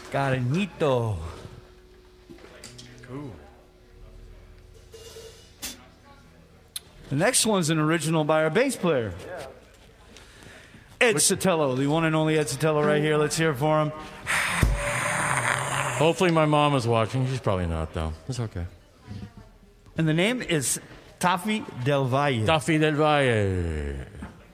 Cariñito. Cool. The next one's an original by our bass player. Ed Sotelo, the one and only Ed Sotelo right here. Let's hear it for him. Hopefully my mom is watching. She's probably not, though. It's okay. And the name is Taffy del Valle. Taffy del Valle.